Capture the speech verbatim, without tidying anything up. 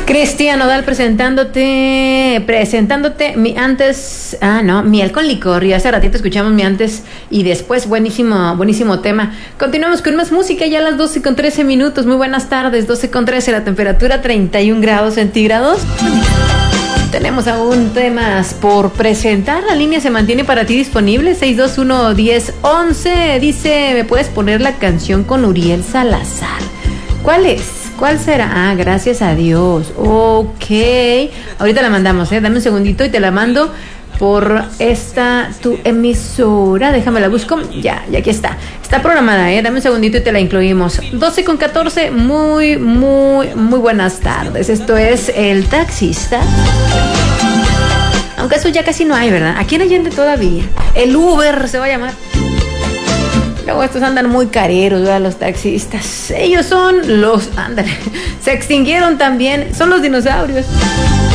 Cristian Nodal presentándote, presentándote mi antes, ah no, miel con licor, y hace ratito escuchamos mi antes y después, buenísimo, buenísimo tema. Continuamos con más música, ya a las doce con trece minutos, muy buenas tardes, doce con trece, la temperatura treinta y un grados centígrados. Tenemos aún temas por presentar, la línea se mantiene para ti disponible, seis dos uno, diez, once, dice, ¿me puedes poner la canción con Uriel Salazar? ¿Cuál es? ¿Cuál será? Ah, gracias a Dios. Ok. Ahorita la mandamos, ¿eh? Dame un segundito y te la mando por esta tu emisora. Déjame la busco. Ya, ya aquí está. Está programada, ¿eh? Dame un segundito y te la incluimos. doce con catorce. Muy, muy, muy buenas tardes. Esto es El Taxista. Aunque eso ya casi no hay, ¿verdad? Aquí en Allende todavía. El Uber se va a llamar. Luego estos andan muy careros, ¿verdad? Los taxistas. Ellos son los... Ándale. Se extinguieron también. Son los dinosaurios.